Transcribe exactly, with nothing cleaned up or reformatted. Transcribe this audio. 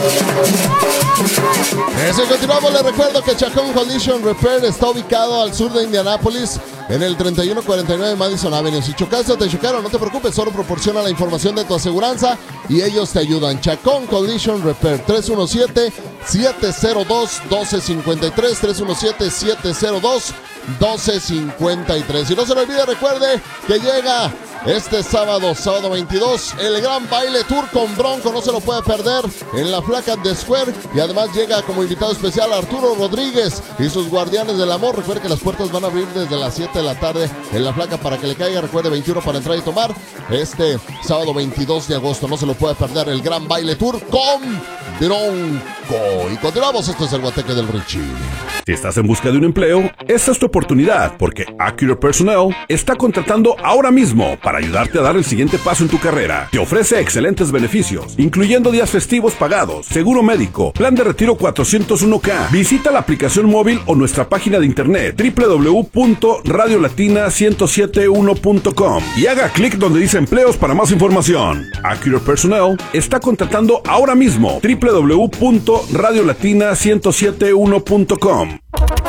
Eso, continuamos. Les recuerdo que Chacón Collision Repair está ubicado al sur de Indianápolis, en el treinta y uno cuarenta y nueve Madison Avenue. Si chocaste o te chocaron, no te preocupes, solo proporciona la información de tu aseguranza y ellos te ayudan. Chacón Collision Repair, tres uno siete, siete cero dos, uno dos cinco tres, tres uno siete, siete cero dos, uno dos cinco tres. Y no se le olvide, recuerde que llega este sábado, sábado veintidós, el gran baile tour con Bronco, no se lo puede perder, en la Flaca de Square. Y además llega como invitado especial Arturo Rodríguez y sus Guardianes del Amor. Recuerde que las puertas van a abrir desde las siete de la tarde en la Flaca para que le caiga. Recuerde, veintiuno para entrar y tomar. Este sábado veintidós de agosto, no se lo puede perder, el gran baile tour con Bronco. Y continuamos, esto es el Guateque del Richie. Si estás en busca de un empleo, esta es tu oportunidad, porque Accurate Personnel está contratando ahora mismo para ayudarte a dar el siguiente paso en tu carrera. Te ofrece excelentes beneficios, incluyendo días festivos pagados, seguro médico, plan de retiro cuatrocientos uno K. Visita la aplicación móvil o nuestra página de internet doble u doble u doble u punto radio latina uno siete uno punto com y haga clic donde dice empleos para más información. Accurate Personnel está contratando ahora mismo. doble u doble u doble u punto radio latina uno siete uno punto com.